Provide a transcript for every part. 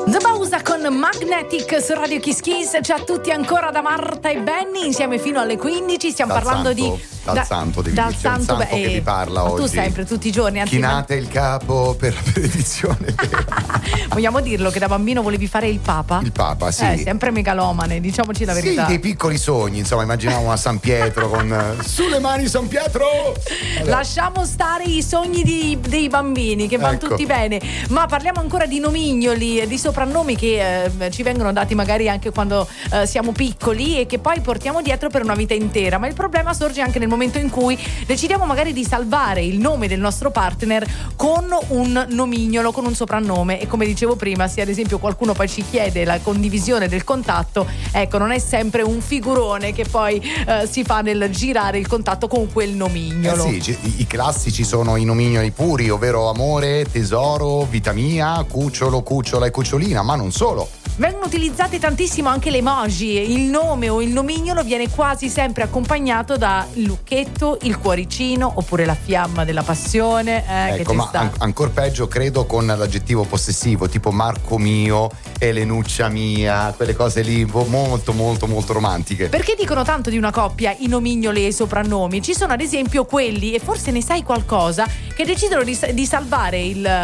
The Bausa con Magnetic su Radio Kiss Kiss. Ciao a tutti ancora da Marta e Benny, insieme fino alle 15. Stiamo parlando dal santo che vi parla oggi. Tu sempre, tutti i giorni. Chinate il capo per la benedizione. Vogliamo dirlo che da bambino volevi fare il Papa? Il Papa, sì. Sempre megalomane, diciamoci la verità. Sì, dei piccoli sogni, insomma, immaginavamo a San Pietro con sulle mani San Pietro! Vabbè. Lasciamo stare i sogni dei bambini che vanno tutti bene, ma parliamo ancora di nomignoli, di soprannomi che ci vengono dati magari anche quando siamo piccoli e che poi portiamo dietro per una vita intera, ma il problema sorge anche nel momento in cui decidiamo magari di salvare il nome del nostro partner con un nomignolo, con un soprannome, e come dicevo prima, se ad esempio qualcuno poi ci chiede la condivisione del contatto, ecco, non è sempre un figurone che poi si fa nel girare il contatto con quel nomignolo. Sì, i classici sono i nomignoli puri, ovvero amore, tesoro, vita mia, cucciolo, cucciola e cucciolina, ma non solo. Vengono utilizzate tantissimo anche le emoji. Il nome o il nomignolo viene quasi sempre accompagnato da il lucchetto, il cuoricino oppure la fiamma della passione. Ecco, ma ancora peggio credo con l'aggettivo possessivo, tipo Marco mio, Elenuccia mia, quelle cose lì molto molto molto romantiche. Perché dicono tanto di una coppia i nomignoli e i soprannomi? Ci sono ad esempio quelli, e forse ne sai qualcosa, che decidono di salvare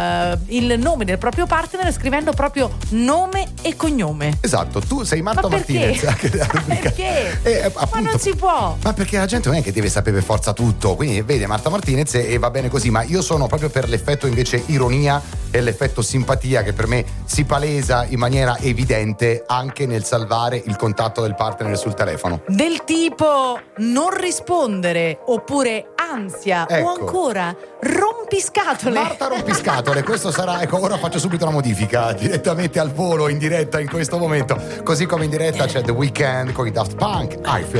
il nome del proprio partner scrivendo proprio nome e cognome. Esatto, tu sei Marta Martinez. Perché? Appunto, ma non si può. Ma perché la gente non è che deve sapere per forza tutto, quindi vede Marta Martinez e va bene così, ma io sono proprio per l'effetto invece ironia e l'effetto simpatia che per me si palesa in maniera evidente anche nel salvare il contatto del partner sul telefono. Del tipo non rispondere, oppure ansia, ecco. o ancora rompiscatole. Marta rompiscatole, questo sarà, ecco, ora faccio subito una modifica direttamente al volo, in diretta in questo momento, così come in diretta c'è The Weeknd con i Daft Punk, I Feel